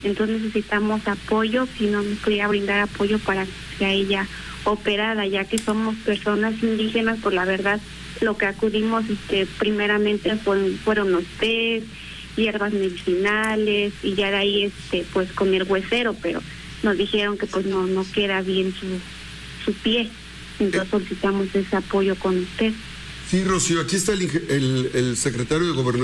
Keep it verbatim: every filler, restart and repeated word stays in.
Entonces necesitamos apoyo, si no nos podría brindar apoyo para que sea ella operada, ya que somos personas indígenas, pues la verdad lo que acudimos este, primeramente fueron, fueron los tés, hierbas medicinales y ya de ahí este pues con el huesero, pero nos dijeron que pues no no queda bien su su pie, entonces solicitamos ese apoyo con usted. Sí, Rocío, aquí está el, el, el secretario de Gobernación.